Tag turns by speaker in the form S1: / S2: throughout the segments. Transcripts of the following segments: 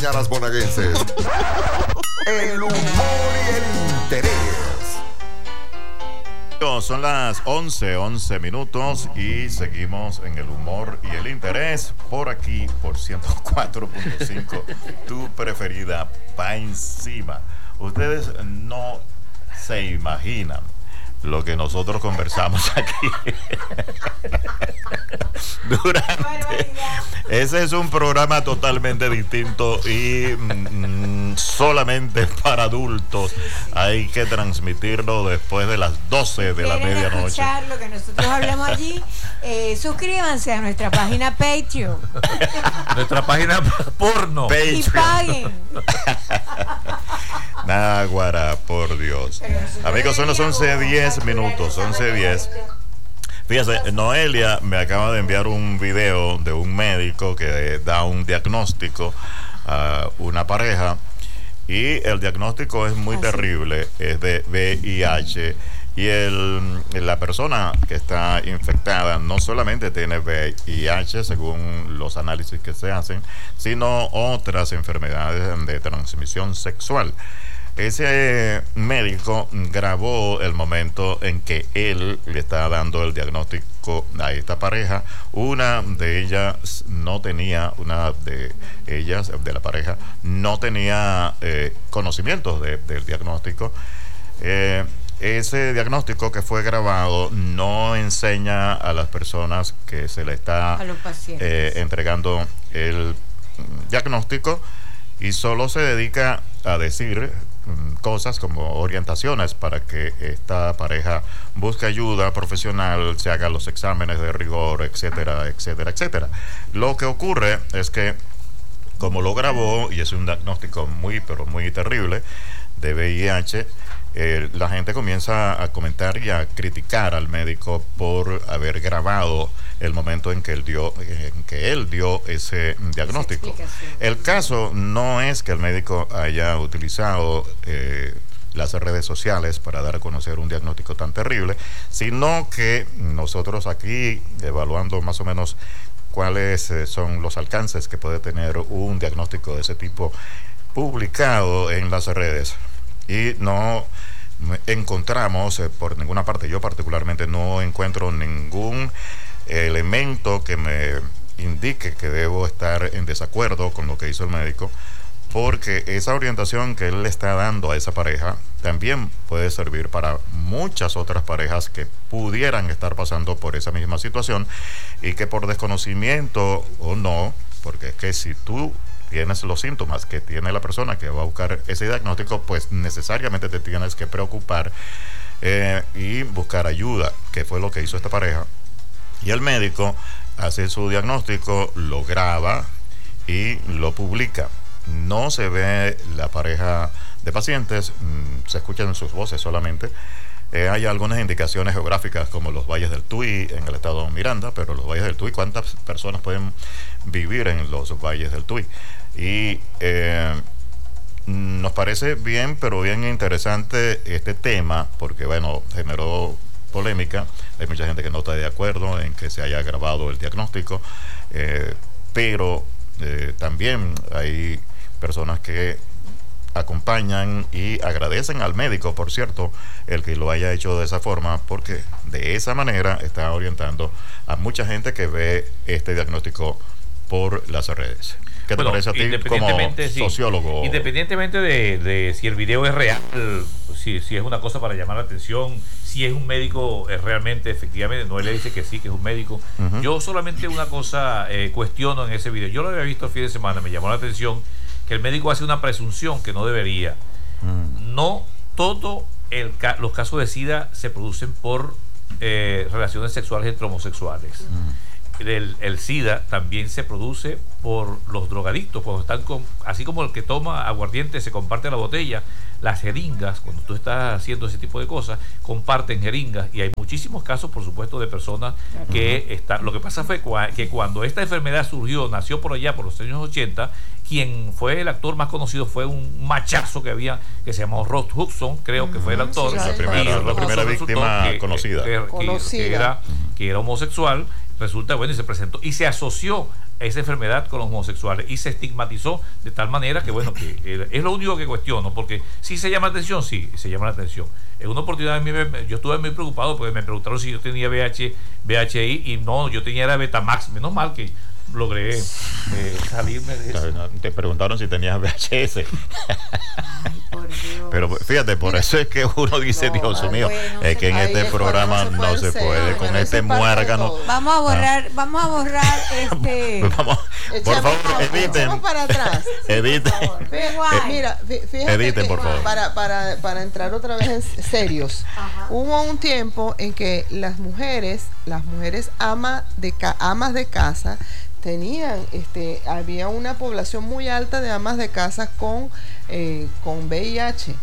S1: Mañanas bonaguenses. El humor y el interés.
S2: Son las 11 minutos y seguimos en el humor y el interés por aquí, por 104.5, tu preferida pa' encima. Ustedes no se imaginan lo que nosotros conversamos aquí durante. Ese es un programa totalmente distinto y solamente para adultos. Hay que transmitirlo después de las 12 de la medianoche.
S3: Escuchar lo que nosotros hablamos allí, suscríbanse a nuestra página Patreon.
S4: Nuestra página porno.
S2: Patreon.
S3: Y paguen.
S2: Náguara, por Dios. Amigos, son las 11:10 minutos, 11:10. Fíjense, Noelia me acaba de enviar un video de un médico que da un diagnóstico a una pareja y el diagnóstico es muy terrible, es de VIH y la persona que está infectada no solamente tiene VIH según los análisis que se hacen, sino otras enfermedades de transmisión sexual. Ese médico grabó el momento en que él le está dando el diagnóstico a esta pareja. Una de ellas de la pareja no tenía conocimientos del diagnóstico. Ese diagnóstico que fue grabado no enseña a las personas que se le está entregando el diagnóstico y solo se dedica a decir cosas como orientaciones para que esta pareja busque ayuda profesional, se haga los exámenes de rigor, etcétera, etcétera, etcétera. Lo que ocurre es que, como lo grabó, y es un diagnóstico muy, pero muy terrible de VIH, la gente comienza a comentar y a criticar al médico por haber grabado el momento en que él dio ese diagnóstico. El caso no es que el médico haya utilizado las redes sociales para dar a conocer un diagnóstico tan terrible, sino que nosotros aquí, evaluando más o menos cuáles son los alcances que puede tener un diagnóstico de ese tipo publicado en las redes, y no encontramos por ninguna parte, yo particularmente no encuentro ningún elemento que me indique que debo estar en desacuerdo con lo que hizo el médico, porque esa orientación que él le está dando a esa pareja también puede servir para muchas otras parejas que pudieran estar pasando por esa misma situación y que por desconocimiento o no, porque es que si tú tienes los síntomas que tiene la persona que va a buscar ese diagnóstico, pues necesariamente te tienes que preocupar y buscar ayuda, que fue lo que hizo esta pareja. Y el médico hace su diagnóstico, lo graba y lo publica. No se ve la pareja de pacientes, se escuchan sus voces solamente. Hay algunas indicaciones geográficas como los valles del Tuy en el estado de Miranda, pero los valles del Tuy, ¿cuántas personas pueden vivir en los valles del Tuy? Y nos parece bien, pero bien interesante este tema, porque bueno, generó polémica. Hay mucha gente que no está de acuerdo en que se haya grabado el diagnóstico, pero también hay personas que acompañan y agradecen al médico, por cierto, el que lo haya hecho de esa forma, porque de esa manera está orientando a mucha gente que ve este diagnóstico por las redes. ¿Qué te parece a ti como sociólogo?
S4: Independientemente de si el video es real, si es una cosa para llamar la atención, si es un médico realmente, efectivamente, no le dice que sí, que es un médico. Yo solamente una cosa cuestiono en ese video. Yo lo había visto el fin de semana, me llamó la atención que el médico hace una presunción que no debería. No todos los casos de SIDA se producen por relaciones sexuales entre homosexuales. El SIDA también se produce por los drogadictos, cuando están así como el que toma aguardiente se comparte la botella, las jeringas, cuando tú estás haciendo ese tipo de cosas, comparten jeringas, y hay muchísimos casos, por supuesto, de personas que están. Lo que pasa fue que cuando esta enfermedad nació por allá, por los años 80, quien fue el actor más conocido fue un machazo que había, que se llamó Ross Hudson, creo que fue el actor.
S2: La primera víctima conocida.
S4: Que era homosexual. Resulta, bueno, y se presentó y se asoció esa enfermedad con los homosexuales y se estigmatizó de tal manera que, bueno, que es lo único que cuestiono, porque si se llama la atención, sí, se llama la atención. En una oportunidad yo estuve muy preocupado porque me preguntaron si yo tenía VHI y no, yo tenía era Betamax. Menos mal que logré salirme de eso.
S2: Te preguntaron si tenías VHS.
S3: Ay, por Dios.
S2: Pero fíjate, por eso es que uno dice,
S3: No,
S2: Dios mío,
S3: bueno,
S2: es que en
S5: ahí
S2: este
S5: es cuando
S2: programa
S5: no
S2: no
S5: se
S2: se
S5: puede
S2: puede,
S5: ser.
S2: con
S5: Bueno,
S2: este
S5: eso es parte de
S2: muérgano.
S5: todo.
S3: Vamos a borrar este.
S2: Vamos, por favor, eviten.
S5: Echemos para atrás.
S2: Eviten.
S5: Mira, fíjate
S2: Editen,
S5: que
S2: por favor.
S5: para entrar otra vez en serios.
S3: Ajá.
S5: Hubo un tiempo en que las mujeres amas de casa tenían, había una población muy alta de amas de casa con VIH.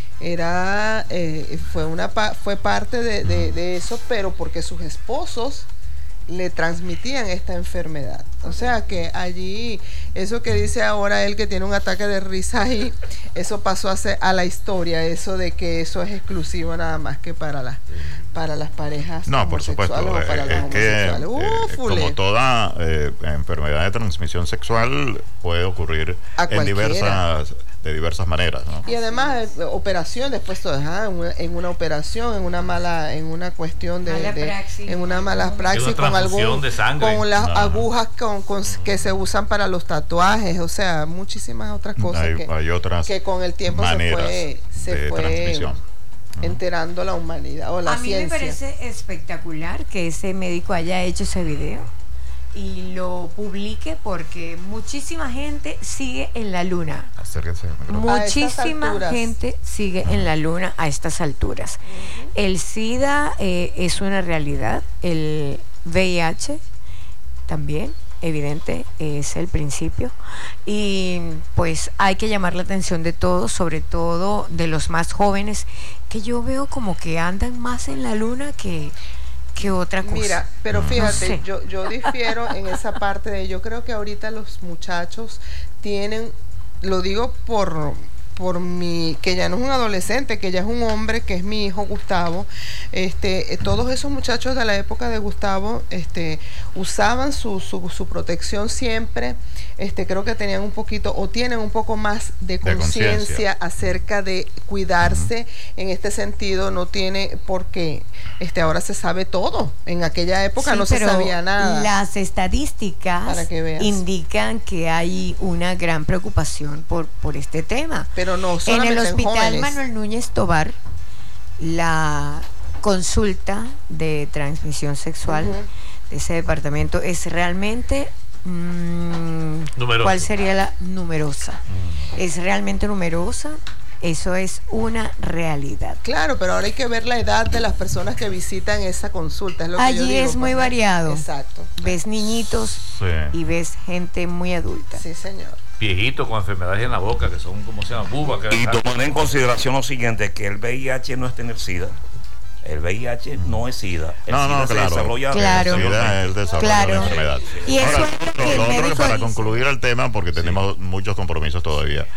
S5: Fue parte de eso, pero porque sus esposos le transmitían esta enfermedad. O sea que allí, eso que dice ahora él que tiene un ataque de risa ahí, eso pasó a la historia, eso de que eso es exclusivo nada más que para las parejas
S2: No, por supuesto,
S5: homosexuales o para los
S2: es que
S5: homosexuales. Fule.
S2: como toda enfermedad de transmisión sexual puede ocurrir
S5: A cualquiera.
S2: de diversas maneras, ¿no?
S5: Y además operación después en una operación, en una cuestión
S3: Mala praxis.
S5: en una mala praxis
S4: Una transfusión de sangre.
S5: con las
S2: No.
S5: agujas que se usan para los tatuajes, o sea, muchísimas otras cosas
S2: Hay otras
S5: que con el tiempo
S2: maneras
S5: se
S2: de
S5: fue
S2: transmisión.
S5: enterando la humanidad o la
S3: A mí
S5: ciencia.
S3: me parece espectacular que ese médico haya hecho ese video y lo publique porque muchísima gente sigue en la luna.
S2: Acérquense al micrófono.
S5: A estas
S3: Muchísima
S5: alturas.
S3: gente sigue en la luna a estas alturas. El SIDA es una realidad, el VIH también, evidente, es el principio. Y pues hay que llamar la atención de todos, sobre todo de los más jóvenes, que yo veo como que andan más en la luna que otra cosa.
S5: Mira, pero
S3: No
S5: fíjate,
S3: sé.
S5: yo difiero en esa parte yo creo que ahorita los muchachos tienen, lo digo por que ya no es un adolescente, que ya es un hombre, que es mi hijo Gustavo. Todos esos muchachos de la época de Gustavo usaban su protección siempre. Creo que tenían un poquito o tienen un poco más de conciencia
S2: conciencia.
S5: acerca de cuidarse. En este sentido no tiene porque ahora se sabe todo. En aquella época
S3: Sí,
S5: no se
S3: pero
S5: sabía nada.
S3: Las estadísticas
S5: Para que veas.
S3: indican que hay una gran preocupación por este tema.
S5: Pero no
S3: En
S5: solamente
S3: el hospital
S5: jóvenes.
S3: Manuel Núñez Tobar, la consulta de transmisión sexual de ese departamento es realmente
S4: Numerosa.
S3: ¿cuál sería la numerosa? Es realmente numerosa. Eso es una realidad.
S5: Claro, pero ahora hay que ver la edad de las personas que visitan esa consulta. Es lo que yo
S3: Allí
S5: digo,
S3: es muy
S5: pues, ¿no?
S3: variado.
S5: Exacto.
S3: Ves niñitos
S2: Sí.
S3: y ves gente muy adulta.
S5: Sí, señor.
S4: Viejitos con enfermedades en la boca, que son, ¿cómo se llama? Buba.
S6: Y tomando en consideración lo siguiente, que el VIH no es tener SIDA. El VIH no es SIDA. El
S2: No,
S6: SIDA
S2: no,
S6: se
S2: claro.
S6: desarrolla
S3: Claro.
S2: Sí, era el desarrollo
S3: Claro.
S2: de la enfermedad.
S3: Y eso
S2: Ahora,
S3: es lo que el
S2: lo otro
S3: médico
S2: que para
S3: dice.
S2: concluir el tema, porque tenemos muchos compromisos todavía.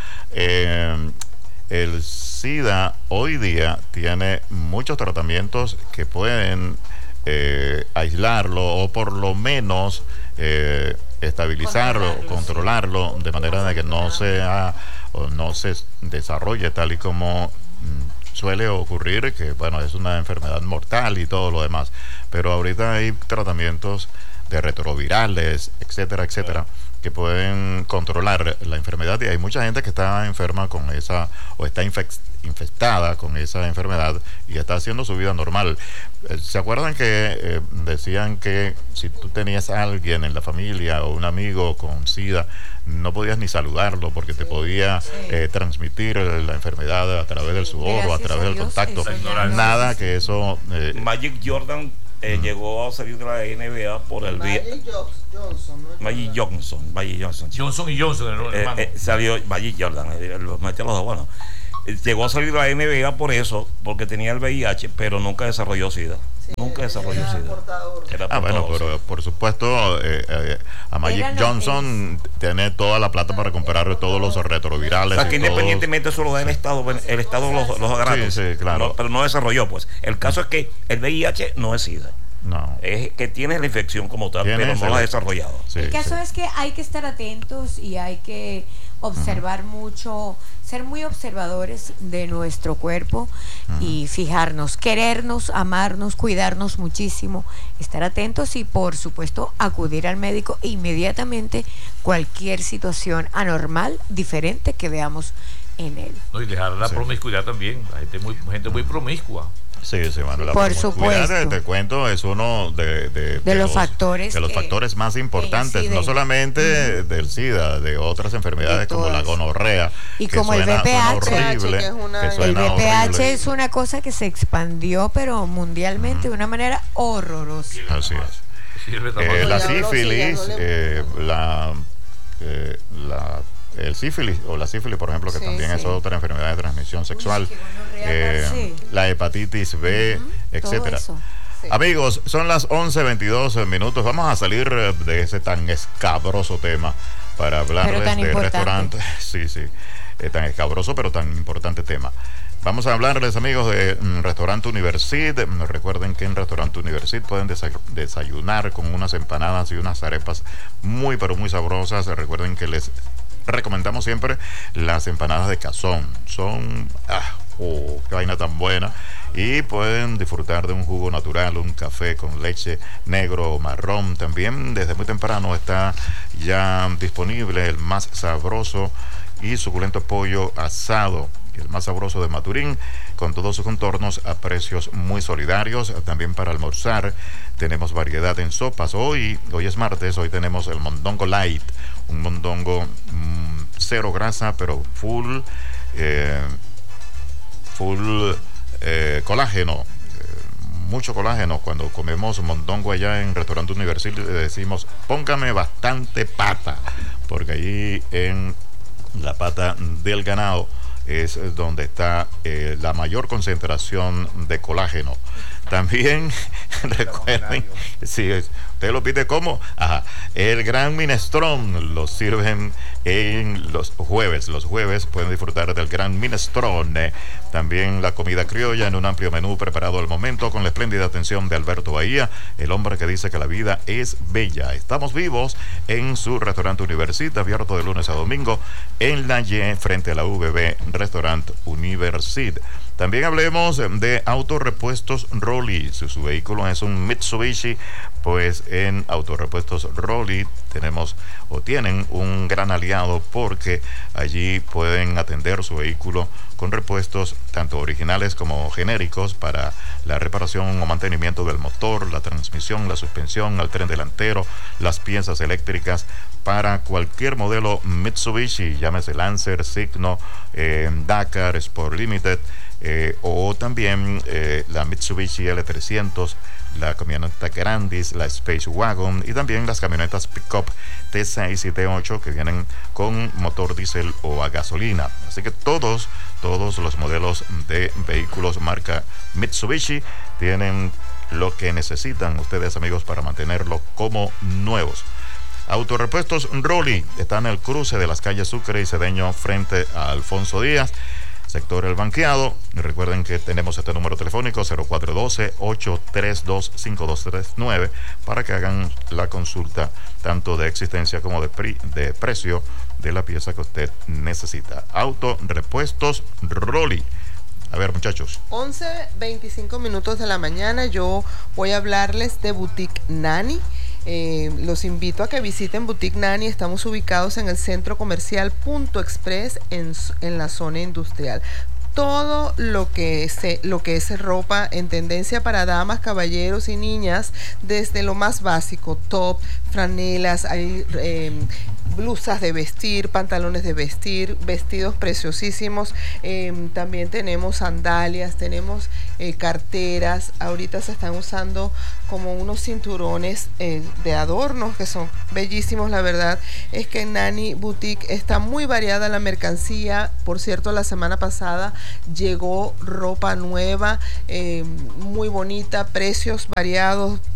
S2: El SIDA hoy día tiene muchos tratamientos que pueden aislarlo o por lo menos estabilizarlo, controlarlo de manera de que no sea o no se desarrolle tal y como suele ocurrir, que bueno, es una enfermedad mortal y todo lo demás, pero ahorita hay tratamientos de retrovirales, etcétera, etcétera, que pueden controlar la enfermedad, y hay mucha gente que está enferma con esa o está infectada con esa enfermedad y está haciendo su vida normal. ¿Se acuerdan que decían que si tú tenías a alguien en la familia o un amigo con SIDA, no podías ni saludarlo porque te podía transmitir la enfermedad a través del sudor o a
S3: Gracias
S2: través
S3: a
S2: del
S3: Dios,
S2: contacto?
S3: eso ya no
S2: Nada
S3: existe.
S2: que eso...
S6: Magic Jordan llegó a salir de la NBA por el
S5: Johnson, ¿no?
S6: Magic Johnson.
S4: Johnson y Johnson, hermano.
S6: Salió Magic Jordan, los metió los dos. Bueno, llegó a salir de la NBA por eso, porque tenía el VIH, pero nunca desarrolló SIDA. Nunca desarrolló SIDA. Era
S2: bueno,
S6: portador,
S2: pero
S6: sí.
S2: por supuesto, a Magic
S3: Eran
S2: Johnson tiene toda la plata para comprar todos los retrovirales.
S6: O sea, que
S2: y todos-
S6: independientemente de eso lo da el Estado los agarra.
S2: Sí, sí, claro.
S6: Pero no desarrolló, pues. El caso es que el VIH no es SIDA.
S2: No.
S6: Es que tienes la infección como tal, pero no la has desarrollado.
S2: Sí,
S3: El caso
S2: sí.
S3: es que hay que estar atentos y hay que observar mucho, ser muy observadores de nuestro cuerpo y fijarnos, querernos, amarnos, cuidarnos muchísimo, estar atentos y por supuesto acudir al médico inmediatamente cualquier situación anormal, diferente que veamos en él.
S4: No, y dejar la promiscuidad también. La gente muy promiscua.
S2: Sí, Manuela.
S3: Por
S2: Promiscuidad,
S3: supuesto.
S2: te cuento, es uno de
S3: los factores
S2: de los
S3: que-
S2: factores más importantes,
S3: inciden.
S2: no solamente del SIDA, de otras enfermedades
S3: De
S2: como la
S3: todas.
S2: gonorrea.
S3: Y
S2: que
S3: como el VPH,
S2: horrible,
S5: que es una-
S2: que
S3: El
S2: suena
S3: VPH
S2: horrible.
S3: es una cosa que se expandió pero mundialmente de una manera horrorosa.
S2: Así es.
S4: Sirve
S2: La
S5: Ya habló,
S2: sífilis,
S5: sí, ya
S2: el sífilis o la sífilis, por ejemplo, que
S5: Sí,
S2: también es
S5: sí.
S2: otra enfermedad de transmisión sexual,
S3: qué gonorrea, sí.
S2: la hepatitis B, etcétera.
S3: Todo eso.
S5: Sí.
S2: Amigos, son las 11:22 minutos. Vamos a salir de ese tan escabroso tema para hablarles
S3: Pero tan
S2: del
S3: importante.
S2: restaurante. Sí, sí, tan escabroso, pero tan importante tema. Vamos a hablarles, amigos, de Restaurante Universit. Recuerden que en Restaurante Universit pueden desayunar con unas empanadas y unas arepas muy, pero muy sabrosas. Recuerden que les recomendamos siempre las empanadas de cazón. Son, qué vaina tan buena. Y pueden disfrutar de un jugo natural, un café con leche negro o marrón. También desde muy temprano está ya disponible el más sabroso y suculento pollo asado, el más sabroso de Maturín, con todos sus contornos a precios muy solidarios. También para almorzar tenemos variedad en sopas. Hoy es martes, hoy tenemos el mondongo light, un mondongo cero grasa, pero full colágeno. Mucho colágeno. Cuando comemos mondongo allá en Restaurante Universit le decimos, póngame bastante pata, porque allí en la pata del ganado es donde está la mayor concentración de colágeno. También recuerden, si usted lo pide como, el gran minestrón lo sirven en los jueves. Los jueves pueden disfrutar del gran minestrone. También la comida criolla en un amplio menú preparado al momento con la espléndida atención de Alberto Bahía, el hombre que dice que la vida es bella. Estamos vivos en su Restaurante Universit, abierto de lunes a domingo en la Y frente a la VB, Restaurante Universit. También hablemos de Autorepuestos Rolly. Si su vehículo es un Mitsubishi, pues en Autorepuestos Rolly tienen un gran aliado, porque allí pueden atender su vehículo con repuestos tanto originales como genéricos para la reparación o mantenimiento del motor, la transmisión, la suspensión, el tren delantero, las piezas eléctricas para cualquier modelo Mitsubishi, llámese Lancer, Signo, Dakar, Sport Limited, o también la Mitsubishi L300, la camioneta Grandis, la Space Wagon y también las camionetas Pickup T6 y T8 que vienen con motor diésel o a gasolina. Así que todos los modelos de vehículos marca Mitsubishi tienen lo que necesitan ustedes, amigos, para mantenerlos como nuevos. Autorepuestos Rolly está en el cruce de las calles Sucre y Cedeño frente a Alfonso Díaz, sector El Banqueado. Y recuerden que tenemos este número telefónico 0412-832-5239 para que hagan la consulta tanto de existencia como de precio de la pieza que usted necesita. Autorepuestos Rolly. A ver, muchachos.
S5: 11:25 minutos de la mañana. Yo voy a hablarles de Boutique Nani. Los invito a que visiten Boutique Nani. Estamos ubicados en el centro comercial Punto Express en la zona industrial. Todo lo que es ropa en tendencia para damas, caballeros y niñas, desde lo más básico, top, franelas, hay blusas de vestir, pantalones de vestir, vestidos preciosísimos. También tenemos sandalias, tenemos carteras. Ahorita se están usando como unos cinturones de adornos que son bellísimos. La verdad es que en Nani Boutique está muy variada la mercancía. Por cierto, la semana pasada llegó ropa nueva, muy bonita, precios variados,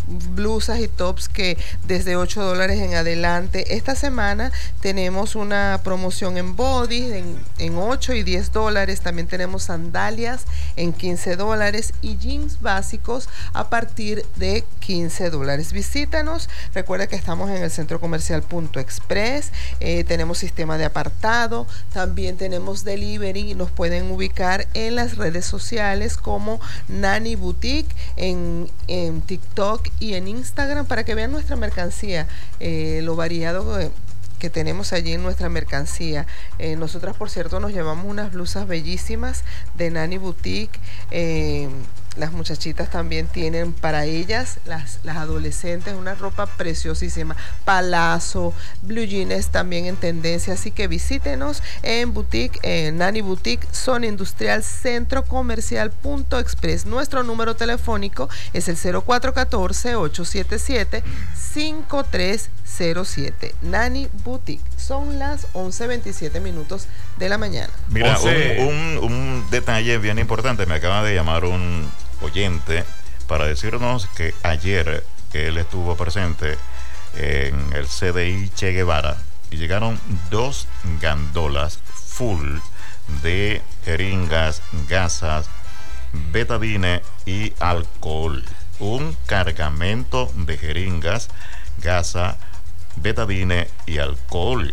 S5: blusas y tops que desde $8 en adelante. Esta semana tenemos una promoción en body en $8 y $10. También tenemos sandalias en $15 y jeans básicos a partir de $15. Visítanos. Recuerda que estamos en el Centro Comercial Punto Express. Tenemos sistema de apartado. También tenemos delivery y nos pueden ubicar en las redes sociales como Nani Boutique en TikTok y en Instagram para que vean nuestra mercancía, lo variado que tenemos allí en nuestra mercancía. Nosotras, por cierto, nos llevamos unas blusas bellísimas de Nani Boutique. Las muchachitas también tienen para ellas, las adolescentes, una ropa preciosísima. Palazzo, blue jeans también en tendencia. Así que visítenos en Boutique, Nani Boutique, Zona Industrial, Centro Comercial Punto Express. Nuestro número telefónico es el 0414-877-5307. Nani Boutique. Son las 11:27 de la mañana.
S2: Mira, un detalle bien importante. Me acaba de llamar un oyente para decirnos que ayer él estuvo presente en el CDI Che Guevara y llegaron 2 gandolas full de jeringas, gasas, betadine y alcohol. Un cargamento de jeringas, gasa, betadine y alcohol.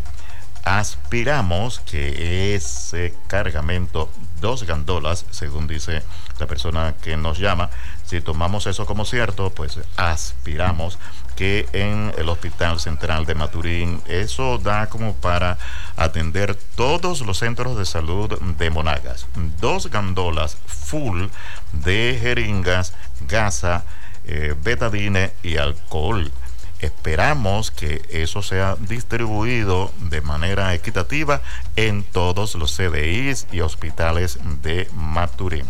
S2: Aspiramos que ese cargamento, 2 gandolas, según dice la persona que nos llama, si tomamos eso como cierto, pues aspiramos que en el Hospital Central de Maturín eso da como para atender todos los centros de salud de Monagas. 2 gandolas full de jeringas, gasa, betadine y alcohol. Esperamos que eso sea distribuido de manera equitativa en todos los CDIs y hospitales de Maturín.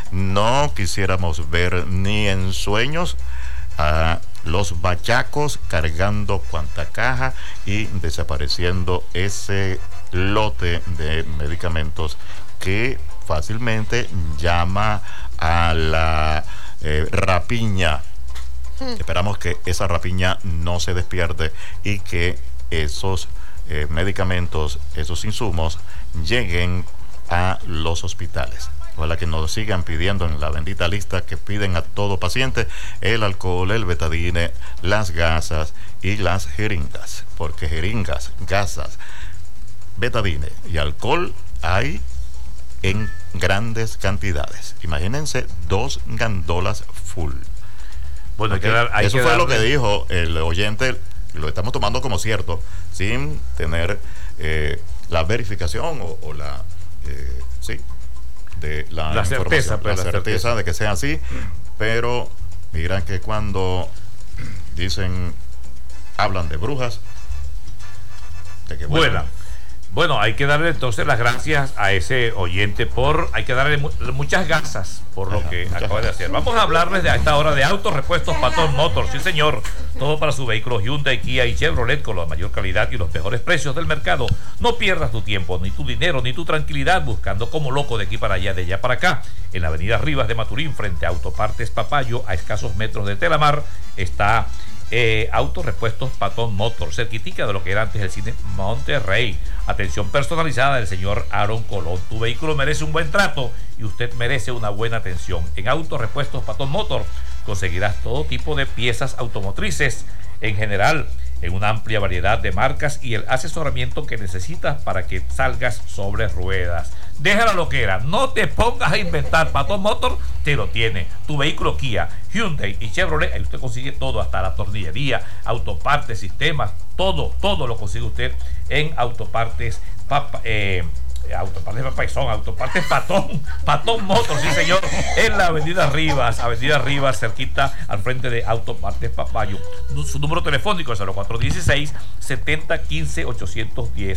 S2: No quisiéramos ver ni en sueños a los bachacos cargando cuanta caja y desapareciendo ese lote de medicamentos que fácilmente llama a la rapiña. Esperamos que esa rapiña no se despierte y que esos medicamentos, esos insumos lleguen a los hospitales. Ojalá que nos sigan pidiendo en la bendita lista que piden a todo paciente el alcohol, el betadine, las gasas y las jeringas, porque jeringas, gasas, betadine y alcohol hay en grandes cantidades. Imagínense 2 gandolas full. Bueno, okay. Eso fue lo que dijo el oyente, lo estamos tomando como cierto, sin tener la verificación o la de la certeza, pues, la certeza de que sea así. Pero mira que cuando hablan de brujas, de que
S4: bueno, hay que darle entonces las gracias a ese oyente hay que darle muchas gasas por lo que acaba de hacer. Vamos a hablarles a esta hora de Autorepuestos Patón Motors. Sí, señor, todo para su vehículo Hyundai, Kia y Chevrolet con la mayor calidad y los mejores precios del mercado. No pierdas tu tiempo, ni tu dinero, ni tu tranquilidad buscando como loco de aquí para allá, de allá para acá. En la avenida Rivas de Maturín, frente a Autopartes Papayo, a escasos metros de Telamar, está Autorepuestos Patón Motors, cerquitica de lo que era antes el cine Monterrey. Atención personalizada del señor Aaron Colón. Tu vehículo merece un buen trato y usted merece una buena atención. En Autorepuestos Patón Motors conseguirás todo tipo de piezas automotrices en general, en una amplia variedad de marcas y el asesoramiento que necesitas para que salgas sobre ruedas. Déjala lo que era, no te pongas a inventar. Patón Motor te lo tiene. Tu vehículo Kia, Hyundai y Chevrolet, ahí usted consigue todo, hasta la tornillería, autopartes, sistemas, todo lo consigue usted en Autopartes Autopartes Patón Motors, sí señor, en la avenida Rivas, cerquita al frente de Autopartes Papayo. Su número telefónico es 0416-7015-810,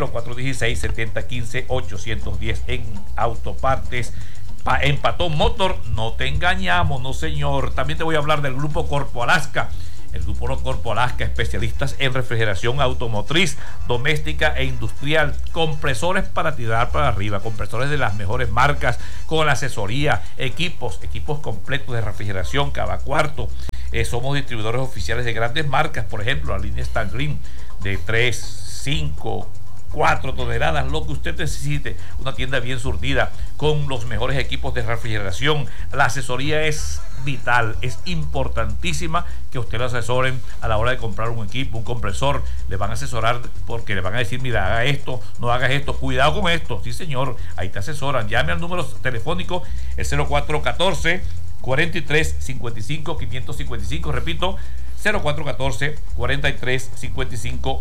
S4: 0416-7015-810 en Autopartes. En Patón Motor no te engañamos, no señor. También te voy a hablar del Grupo Corpo Alaska. El Grupo Corpo Alaska, especialistas en refrigeración automotriz, doméstica e industrial, compresores para tirar para arriba, compresores de las mejores marcas, con asesoría, equipos completos de refrigeración cada cuarto, Somos distribuidores oficiales de grandes marcas, por ejemplo, la línea Stan Green de 3, 5, 4 toneladas, lo que usted necesite. Una tienda bien surtida con los mejores equipos de refrigeración. La asesoría es vital, es importantísima que usted lo asesoren a la hora de comprar un equipo, un compresor. Le van a asesorar porque le van a decir, mira, haga esto, no hagas esto, cuidado con esto. Sí, señor, ahí te asesoran. Llame al número telefónico, el 0414 43 55 555. Repito, 0414 43 55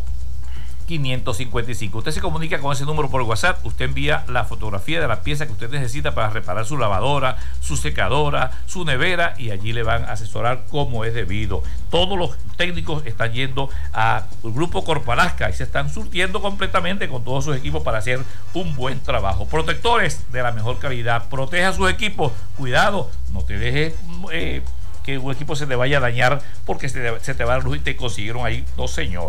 S4: 555. Usted se comunica con ese número por WhatsApp, usted envía la fotografía de la pieza que usted necesita para reparar su lavadora, su secadora, su nevera, y allí le van a asesorar como es debido. Todos los técnicos están yendo al Grupo Corpo Alaska y se están surtiendo completamente con todos sus equipos para hacer un buen trabajo. Protectores de la mejor calidad, proteja sus equipos, cuidado, no te dejes que un equipo se te vaya a dañar porque se te va la luz y te consiguieron ahí. No, señor.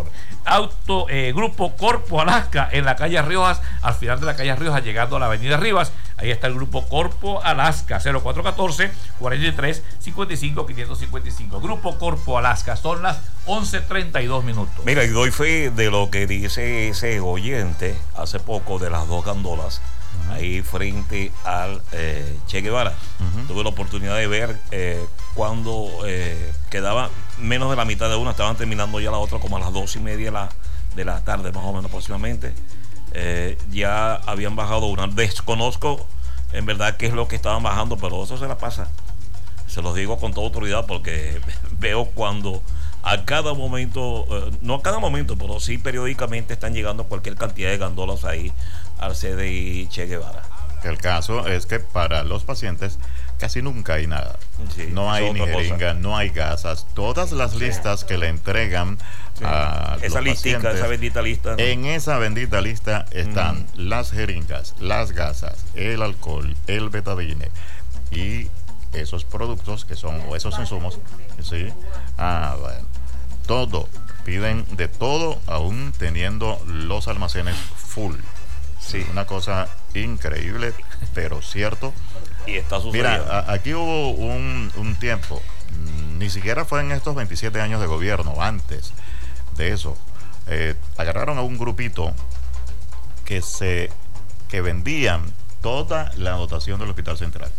S4: Grupo Corpo Alaska en la calle Riojas, al final de la calle Riojas, llegando a la avenida Rivas. Ahí está el Grupo Corpo Alaska, 0414 43 55 555. Grupo Corpo Alaska. Son las 11:32 minutos.
S6: Mira, y doy fe de lo que dice ese oyente hace poco de las dos gandolas ahí frente al Che Guevara. Tuve la oportunidad de ver cuando quedaba menos de la mitad de una, estaban terminando ya la otra como a las 2:30 de la tarde, más o menos aproximadamente. Ya habían bajado una. Desconozco en verdad qué es lo que estaban bajando, pero eso se la pasa. Se los digo con toda autoridad porque veo cuando a cada momento, no a cada momento, pero sí periódicamente están llegando cualquier cantidad de gandolas ahí al CDI Che Guevara.
S2: El caso es que para los pacientes casi nunca hay nada.
S6: Sí,
S2: no hay ni jeringa, no hay gasas. Todas las listas que le entregan a
S6: esa
S2: los
S6: listica,
S2: pacientes,
S6: esa bendita lista, ¿no?
S2: En esa bendita lista están las jeringas, las gasas, el alcohol, el betadine y esos productos que son, o esos insumos, ¿sí? Bueno, todo, piden de todo, aún teniendo los almacenes full. Sí, una cosa increíble, pero cierto.
S6: Y está sucediendo.
S2: Mira, aquí hubo un tiempo, ni siquiera fue en estos 27 años de gobierno, antes de eso, agarraron a un grupito que vendían toda la dotación del Hospital Central.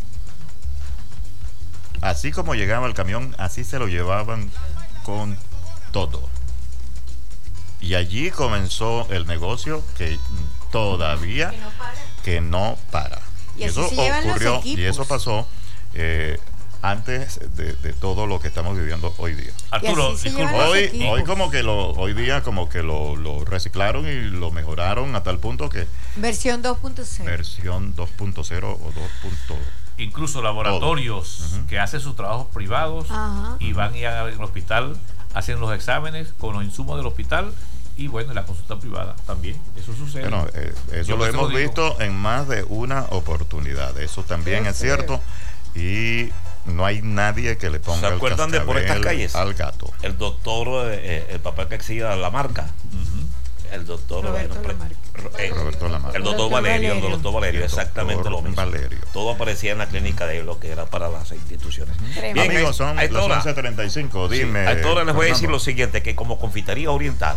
S2: Así como llegaba el camión, así se lo llevaban con todo. Y allí comenzó el negocio que todavía que no para.
S3: Y
S2: eso ocurrió y eso pasó antes de todo lo que estamos viviendo hoy día.
S4: Arturo,
S2: hoy como que hoy día como que lo reciclaron y lo mejoraron a tal punto que
S3: versión 2.0.
S2: Versión 2.0 o 2.0.
S4: Incluso laboratorios que hacen sus trabajos privados y van y al hospital, hacen los exámenes con los insumos del hospital y bueno, la consulta privada también. Eso sucede.
S2: Bueno, eso lo hemos visto en más de una oportunidad. Eso también es cierto. Y no hay nadie que le ponga.
S6: ¿Se acuerdan de por estas calles?
S2: Al gato.
S6: El doctor, el papá que exida la marca. El doctor
S2: Roberto Lamarca.
S6: El doctor Valerio, exactamente lo mismo.
S2: Valerio.
S6: Todo aparecía en la clínica de lo que era para las instituciones.
S2: Bien, amigos, son las 11:35. Dime.
S6: A todos les voy a decir lo siguiente: que como confitería oriental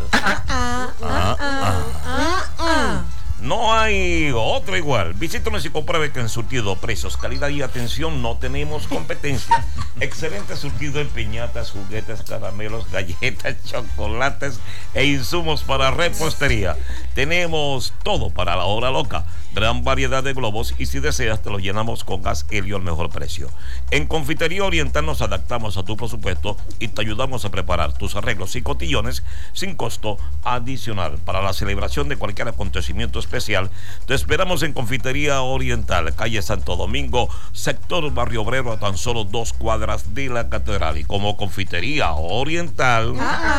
S6: no hay otro igual. Visítanos y compruebe que en surtido, precios, calidad y atención no tenemos competencia. Excelente surtido en piñatas, juguetes, caramelos, galletas, chocolates e insumos para repostería. Tenemos todo para la hora loca. Gran variedad de globos y si deseas te los llenamos con gas helio al mejor precio. En Confitería Oriental nos adaptamos a tu presupuesto y te ayudamos a preparar tus arreglos y cotillones sin costo adicional. Para la celebración de cualquier acontecimiento especial, te esperamos en Confitería Oriental, calle Santo Domingo, sector Barrio Obrero, a tan solo 2 cuadras de la Catedral. Y como Confitería Oriental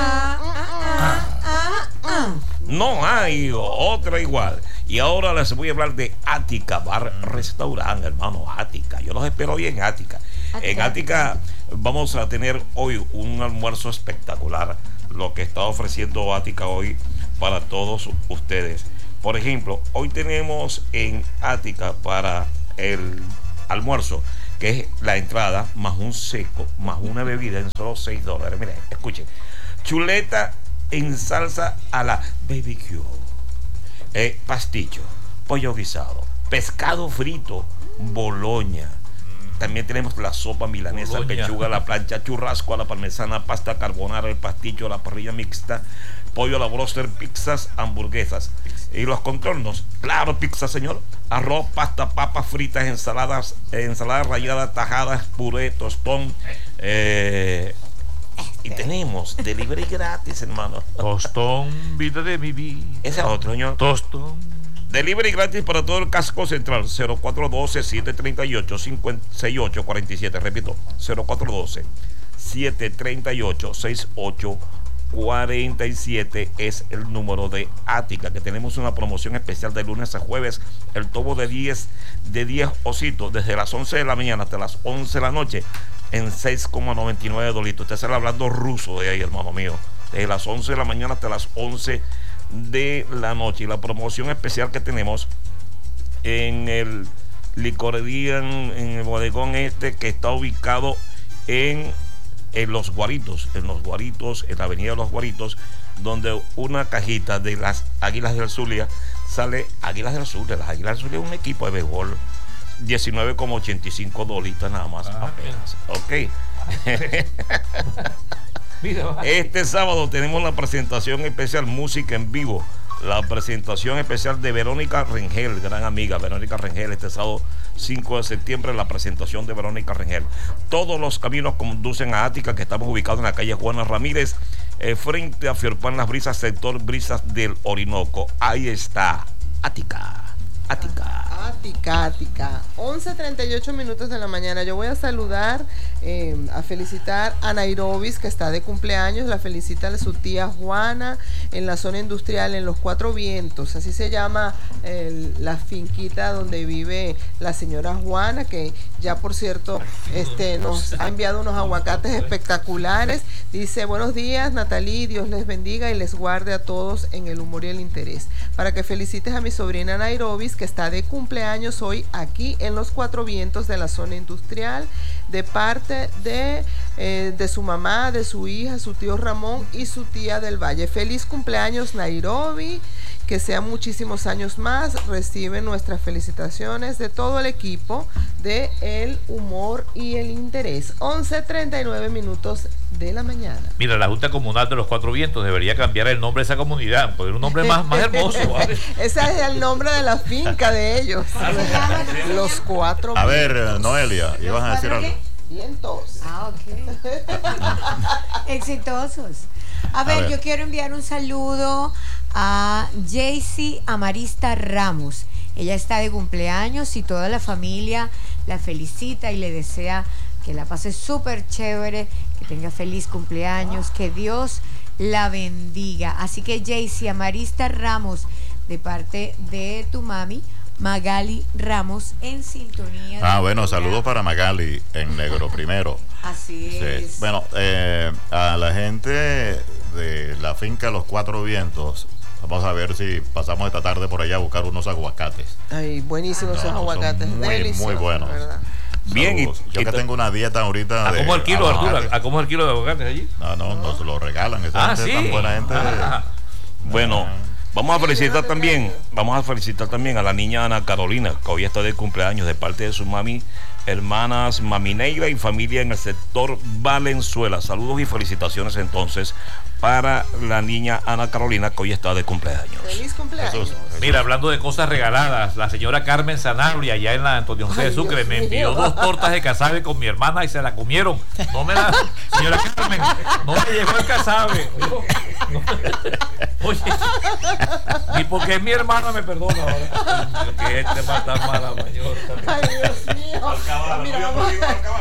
S6: no hay otra igual. Y ahora les voy a hablar de Ática Bar Restaurant, hermano. Ática, yo los espero hoy en Ática. En Ática vamos a tener hoy un almuerzo espectacular, lo que está ofreciendo Ática hoy para todos ustedes. Por ejemplo, hoy tenemos en Ática para el almuerzo que es la entrada, más un seco, más una bebida en solo $6. Miren, escuchen. Chuleta en salsa a la BBQ. Pastillo, pollo guisado, pescado frito, boloña. También tenemos la sopa milanesa,
S4: Boloña.
S6: pechuga a la plancha, churrasco a la parmesana, pasta carbonara, el pastillo a la parrilla mixta, pollo a la broster, pizzas, hamburguesas. Y los contornos, claro, pizza, señor. Arroz, pasta, papas fritas, ensaladas, ensaladas ralladas, tajadas, puré, tostón. Y tenemos delivery gratis, hermano.
S4: Tostón, vida de mi vida.
S6: Ese es otro, señor.
S4: Tostón.
S6: Delivery gratis para todo el casco central. 0412-738-6847. Repito, 0412-738-6847 es el número de Ática, que tenemos una promoción especial de lunes a jueves. El tobo de 10 ositos desde las 11 de la mañana hasta las 11 de la noche en $6,99. Usted sale hablando ruso de ahí, hermano mío. Desde las 11 de la mañana hasta las 11 de la noche. Y la promoción especial que tenemos en el licorería, en el bodegón que está ubicado en Los Guaritos, en la avenida de Los Guaritos, donde una cajita de las Águilas del Zulia sale, Águilas del Zulia, las Águilas del Zulia es un equipo de béisbol, $19,85 nada más, apenas. Ok.
S4: Mira,
S6: Este sábado tenemos la presentación especial Música en Vivo, la presentación especial de Verónica Rengel, gran amiga Verónica Rengel. Este sábado 5 de septiembre, la presentación de Verónica Rengel. Todos los caminos conducen a Ática, que estamos ubicados en la calle Juana Ramírez, frente a Fiorpan Las Brisas, sector Brisas del Orinoco. Ahí está Ática.
S5: 11:38 minutos de la mañana. Yo voy a saludar, a felicitar a Nairobis, que está de cumpleaños. La felicita su tía Juana en la zona industrial en Los Cuatro Vientos. Así se llama la finquita donde vive la señora Juana, que ya por cierto nos ha enviado unos aguacates espectaculares. Dice: buenos días, Natalí, Dios les bendiga y les guarde a todos en el humor y el interés. Para que felicites a mi sobrina Nairobis, que está de cumpleaños hoy aquí en Los Cuatro Vientos de la zona industrial, de parte de su mamá, de su hija, su tío Ramón y su tía del Valle. Feliz cumpleaños, Nairobi, que sean muchísimos años más. Recibe nuestras felicitaciones de todo el equipo de El Humor y el Interés. 11:39 minutos de la mañana.
S4: Mira, la Junta Comunal de Los Cuatro Vientos debería cambiar el nombre de esa comunidad, poner un nombre más hermoso, ¿vale?
S5: Ese es el nombre de la finca de ellos. Los Cuatro
S2: A
S5: Vientos.
S2: ver, Noelia, ibas a decir algo.
S5: Vientos.
S3: Ah, ok. Exitosos. A ver, yo quiero enviar un saludo a Jaycee Amarista Ramos. Ella está de cumpleaños y toda la familia la felicita y le desea que la pase súper chévere, que tenga feliz cumpleaños, que Dios la bendiga. Así que Jaycee Amarista Ramos, de parte de tu mami Magali Ramos, en sintonía.
S2: Bueno, saludos para Magali en negro primero.
S3: Así
S2: Sí.
S3: es.
S2: Bueno, a la gente de la finca Los Cuatro Vientos, vamos a ver si pasamos esta tarde por allá a buscar unos aguacates.
S5: Ay, buenísimos esos
S2: son
S5: aguacates.
S2: muy,
S5: Deliciosos,
S2: muy buenos.
S5: ¿verdad?
S6: Bien,
S2: Saludos. Yo que tengo una dieta ahorita.
S4: ¿A cómo el kilo, Arturo?
S2: aguacate.
S4: ¿A cómo el kilo de aguacates allí?
S2: No, nos lo regalan. Esa gente
S4: sí.
S2: tan buena gente.
S6: Bueno, vamos a felicitar también a la niña Ana Carolina, que hoy está de cumpleaños, de parte de su mami, hermanas Mami Negra y familia en el sector Valenzuela. Saludos y felicitaciones entonces para la niña Ana Carolina, que hoy está de cumpleaños.
S5: Feliz cumpleaños.
S4: Mira, hablando de cosas regaladas, la señora Carmen Sanabria, allá en la Antonio José de
S5: Ay,
S4: Sucre,
S5: Dios
S4: me envió
S5: mío.
S4: 2 tortas de casabe con mi hermana y se la comieron. No me la. Señora Carmen, no me llegó el casabe. Oye, y porque es mi hermana me perdona ahora. Que este va a estar mala, mayor.
S5: Ay, Dios mío. Mira, vamos.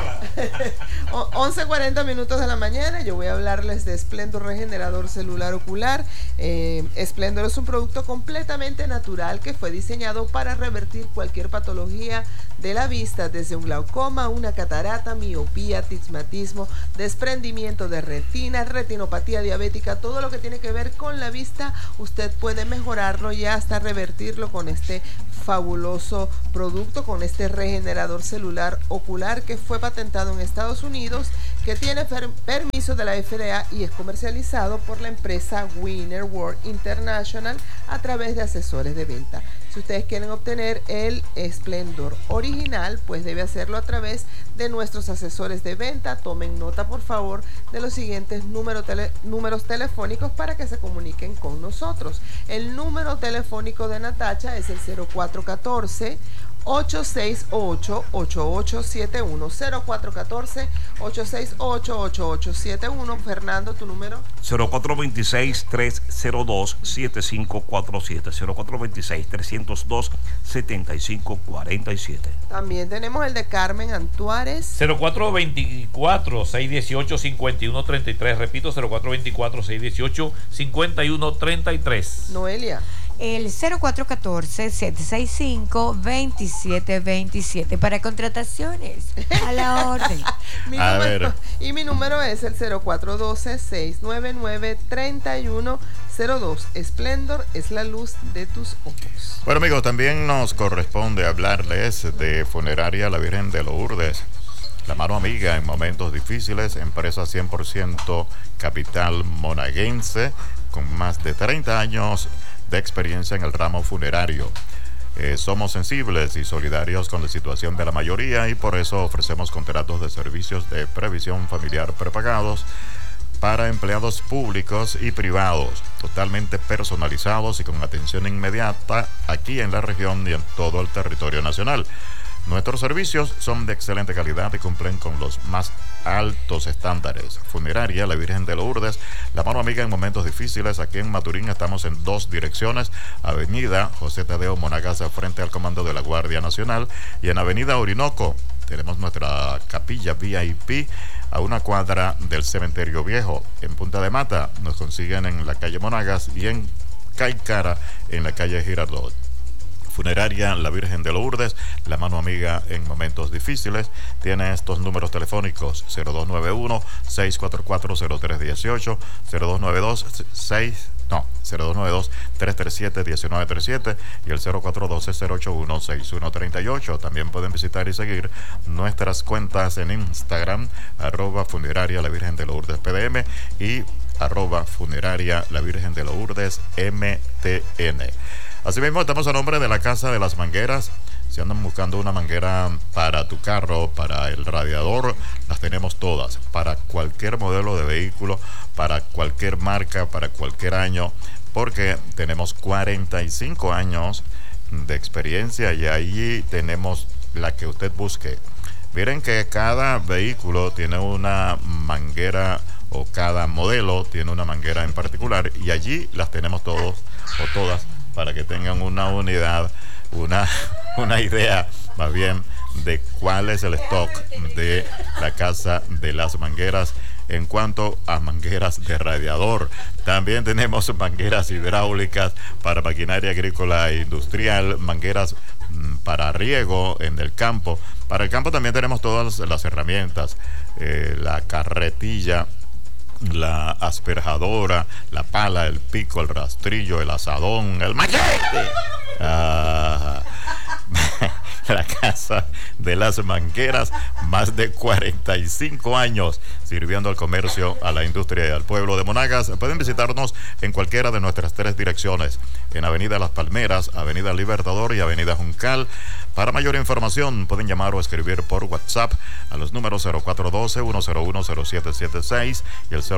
S5: 11:40 minutos de la mañana. Yo voy a hablarles de Splendor Regenerador Celular Ocular. Splendor es un producto completamente natural que fue diseñado para revertir cualquier patología de la vista, desde un glaucoma, una catarata, miopía, astigmatismo, desprendimiento de retina, retinopatía diabética, todo lo que tiene que ver con la vista. Usted puede mejorarlo y hasta revertirlo con este fabuloso producto, con este regenerador celular solar ocular que fue patentado en Estados Unidos, que tiene permiso de la FDA y es comercializado por la empresa Winner World International a través de asesores de venta. Si ustedes quieren obtener el Splendor original, pues debe hacerlo a través de nuestros asesores de venta. Tomen nota, por favor, de los siguientes números telefónicos para que se comuniquen con nosotros. El número telefónico de Natacha es el 0414 868-8871, 0414-868-8871. Fernando, tu número.
S6: 0426-302-7547, 0426-302-7547.
S5: También tenemos el de Carmen Antuárez.
S4: 0424-618-5133, repito, 0424-618-5133.
S5: Noelia.
S3: El 0414-765-2727 para contrataciones. A la orden.
S5: Y mi número es el 0412-699-3102. Splendor es la luz de tus ojos.
S2: Bueno, amigos, también nos corresponde hablarles de Funeraria La Virgen de Lourdes, la mano amiga en momentos difíciles, empresa 100% capital monaguense, con más de 30 años de experiencia en el ramo funerario. Somos sensibles y solidarios con la situación de la mayoría y por eso ofrecemos contratos de servicios de previsión familiar prepagados para empleados públicos y privados, totalmente personalizados y con atención inmediata aquí en la región y en todo el territorio nacional. Nuestros servicios son de excelente calidad y cumplen con los más altos estándares. Funeraria La Virgen de Lourdes, la mano amiga en momentos difíciles. Aquí en Maturín estamos en 2 direcciones: Avenida José Tadeo Monagas frente al Comando de la Guardia Nacional, y en Avenida Orinoco tenemos nuestra capilla VIP a una cuadra del Cementerio Viejo. En Punta de Mata nos consiguen en la calle Monagas y en Caicara en la calle Girardot. Funeraria La Virgen de Lourdes, la mano amiga en momentos difíciles. Tiene estos números telefónicos: 0291-644-0318, 0292-337-1937 y el 0412-081-6138. También pueden visitar y seguir nuestras cuentas en Instagram, @Funeraria La Virgen de Lourdes PDM y @Funeraria La Virgen de Lourdes MTN. Asimismo, estamos a nombre de la Casa de las Mangueras. Si andan buscando una manguera para tu carro, para el radiador, las tenemos todas. Para cualquier modelo de vehículo, para cualquier marca, para cualquier año, porque tenemos 45 años de experiencia y ahí tenemos la que usted busque. Miren que cada vehículo tiene una manguera, o cada modelo tiene una manguera en particular, y allí las tenemos todos o todas, para que tengan una unidad, una idea más bien de cuál es el stock de la Casa de las Mangueras en cuanto a mangueras de radiador. También tenemos mangueras hidráulicas para maquinaria agrícola e industrial, mangueras para riego en el campo. Para el campo también tenemos todas las herramientas, la carretilla, la asperjadora, la pala, el pico, el rastrillo, el asadón, el machete. La Casa de las Mangueras, más de 45 años sirviendo al comercio, a la industria y al pueblo de Monagas. Pueden visitarnos en cualquiera de nuestras 3 direcciones, en Avenida Las Palmeras, Avenida Libertador y Avenida Juncal. Para mayor información pueden llamar o escribir por WhatsApp a los números 0412-101-0776 y el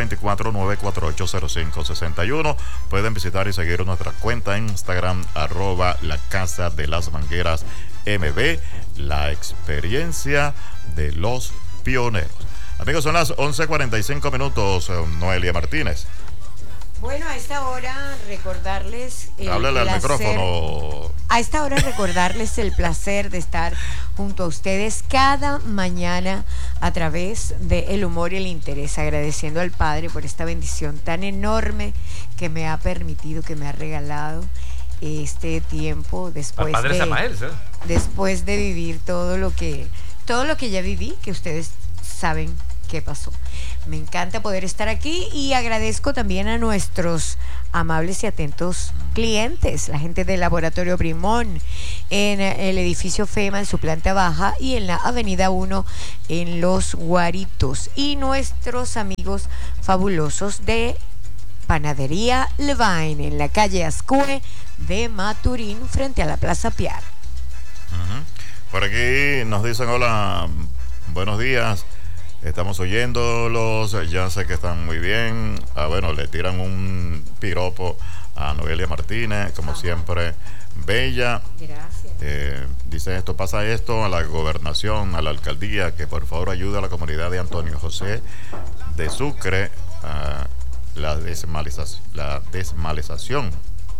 S2: 0424-948-0561. Pueden visitar y seguir nuestra cuenta en Instagram, @La Casa de las Mangueras MB, la experiencia de los pioneros. Amigos, son las 11:45 minutos. Noelia Martínez.
S3: Bueno, a esta hora recordarles
S2: Háblale al micrófono.
S3: A esta hora recordarles el placer de estar junto a ustedes cada mañana a través de El Humor y el Interés, agradeciendo al Padre por esta bendición tan enorme que me ha permitido, que me ha regalado este tiempo después de vivir todo lo que ya viví, que ustedes saben qué pasó. Me encanta poder estar aquí y agradezco también a nuestros amables y atentos clientes, la gente del Laboratorio Brimón, en el edificio FEMA en su planta baja y en la avenida 1 en Los Guaritos. Y nuestros amigos fabulosos de Panadería Levine en la calle Ascue de Maturín frente a la Plaza Piar.
S2: Por aquí nos dicen hola, buenos días. Estamos oyéndolos, ya sé que están muy bien. Bueno, le tiran un piropo a Noelia Martínez, como siempre, bella.
S3: Gracias.
S2: Dice esto, pasa esto a la gobernación, a la alcaldía, que por favor ayude a la comunidad de Antonio José de Sucre a la desmalezación,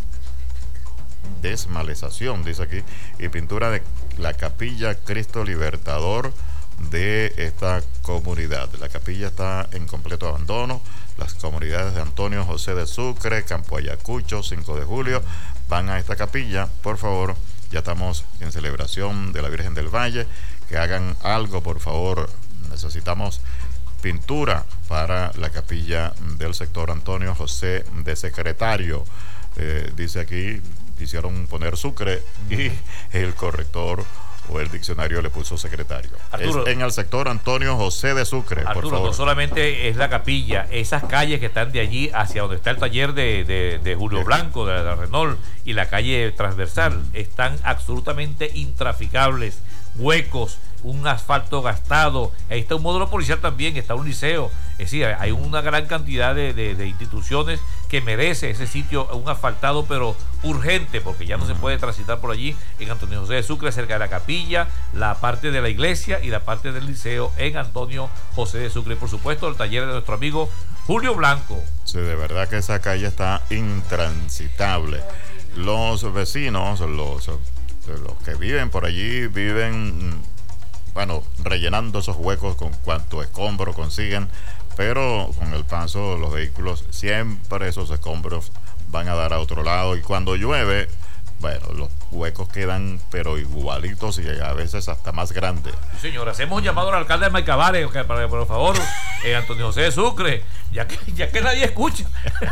S2: dice aquí, y pintura de la capilla Cristo Libertador de esta comunidad. La capilla está en completo abandono. Las comunidades de Antonio José de Sucre, Campo Ayacucho, 5 de julio, van a esta capilla. Por favor, ya estamos en celebración de la Virgen del Valle, que hagan algo, por favor. Necesitamos pintura para la capilla del sector Antonio José de Secretario. Dice aquí, quisieron poner Sucre y el corrector o el diccionario le puso secretario.
S4: Arturo,
S2: es en el sector Antonio José de Sucre.
S4: Arturo,
S2: por favor.
S4: no solamente es la capilla, esas calles que están de allí hacia donde está el taller de Julio Blanco, de la Renault, y la calle transversal, están absolutamente intraficables, huecos, un asfalto gastado. Ahí está un módulo policial también, está un liceo. Es decir, hay una gran cantidad de instituciones que merece ese sitio, un asfaltado pero urgente, porque ya no se puede transitar por allí en Antonio José de Sucre, cerca de la capilla, la parte de la iglesia y la parte del liceo en Antonio José de Sucre. Y por supuesto el taller de nuestro amigo Julio Blanco.
S2: Sí, de verdad que esa calle está intransitable. Los vecinos, los que viven por allí, viven, bueno, rellenando esos huecos con cuanto escombro consiguen, pero con el paso de los vehículos siempre esos escombros van a dar a otro lado, y cuando llueve, bueno, los huecos quedan pero igualitos y a veces hasta más grandes.
S4: Sí, señor, hacemos un llamado al alcalde de Maicabare, para que por favor, Antonio José de Sucre, ya que nadie escucha.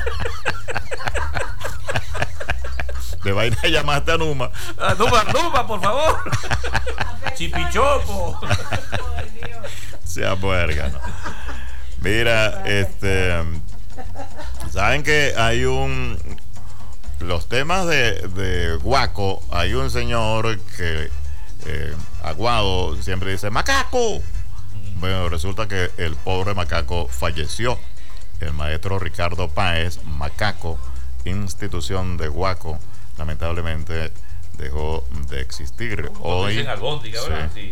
S2: De vaina llamaste a Numa.
S4: Numa, por favor. Chipichopo.
S2: Sea puérgano. Mira, saben que hay los temas de Guaco, hay un señor que Aguado siempre dice macaco. Bueno, resulta que el pobre macaco falleció. El maestro Ricardo Páez, macaco, institución de Guaco, lamentablemente dejó de existir. Hoy
S4: dicen albóndiga, ¿verdad?
S2: Sí.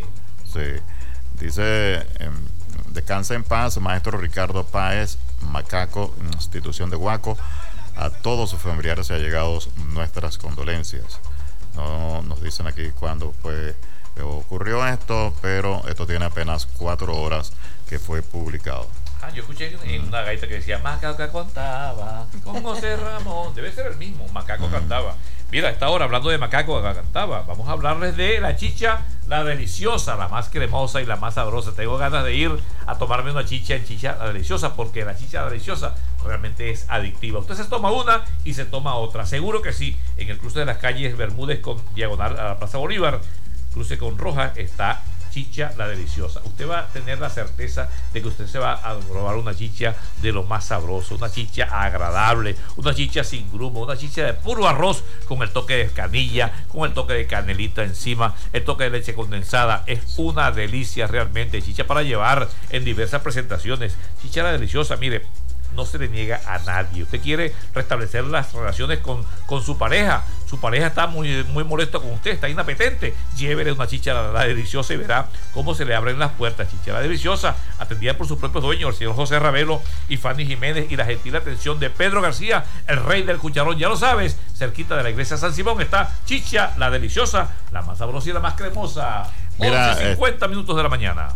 S2: Dice descansa en paz maestro Ricardo Páez, macaco, institución de Guaco. A todos sus familiares y allegados nuestras condolencias. No nos dicen aquí cuándo ocurrió esto, pero esto tiene apenas 4 horas que fue publicado.
S4: Yo escuché en una gaita que decía Macaco cantaba con José Ramón. Debe ser el mismo, Macaco cantaba. Mira, a esta hora, hablando de Macaco cantaba, vamos a hablarles de la chicha, la deliciosa, la más cremosa y la más sabrosa. Tengo ganas de ir a tomarme una chicha en chicha la deliciosa, porque la chicha la deliciosa realmente es adictiva. Usted se toma una y se toma otra, seguro que sí. En el cruce de las calles Bermúdez con diagonal a la Plaza Bolívar, cruce con Roja, está chicha la deliciosa. Usted va a tener la certeza de que usted se va a probar una chicha de lo más sabroso, una chicha agradable, una chicha sin grumo, una chicha de puro arroz con el toque de canilla, con el toque de canelita encima, el toque de leche condensada. Es una delicia realmente. Chicha para llevar en diversas presentaciones. Chicha la deliciosa, mire, no se le niega a nadie. Usted quiere restablecer las relaciones con su pareja está muy molesto con usted, está inapetente, llévele una chicha la deliciosa y verá cómo se le abren las puertas. Chicha la deliciosa, atendida por sus propios dueños, el señor José Ravelo y Fanny Jiménez, y la gentil atención de Pedro García, el rey del cucharón. Ya lo sabes, cerquita de la iglesia San Simón está chicha la deliciosa, la más sabrosa y la más cremosa. 11:50 minutos de la mañana.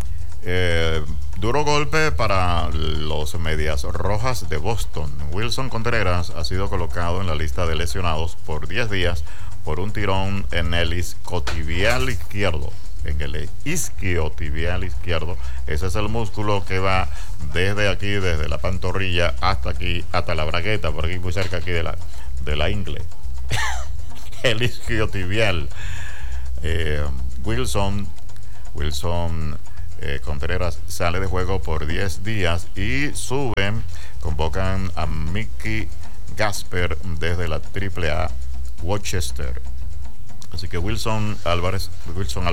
S2: Duro golpe para los Medias Rojas de Boston. Wilson Contreras ha sido colocado en la lista de lesionados por 10 días por un tirón en el isquiotibial izquierdo. En el isquiotibial izquierdo. Ese es el músculo que va desde aquí, desde la pantorrilla hasta aquí, hasta la bragueta, por aquí muy cerca aquí de la ingle. El isquiotibial. Wilson Contreras sale de juego por 10 días y convocan a Mickey Gasper desde la AAA Worcester. Así que Wilson Álvarez